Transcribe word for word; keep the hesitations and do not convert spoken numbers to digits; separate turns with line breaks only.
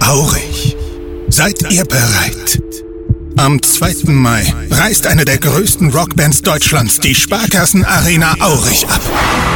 Aurich. Seid ihr bereit? Am zweiten Mai reißt eine der größten Rockbands Deutschlands die Sparkassen Arena Aurich ab.